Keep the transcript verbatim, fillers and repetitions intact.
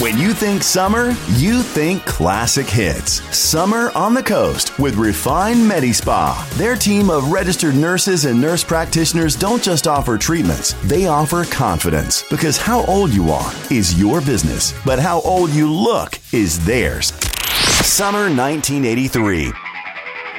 When you think summer, you think classic hits. Summer on the Coast with Refine Medi-Spa. Their team of registered nurses and nurse practitioners don't just offer treatments, they offer confidence. Because how old you are is your business, but how old you look is theirs. Summer nineteen eighty-three.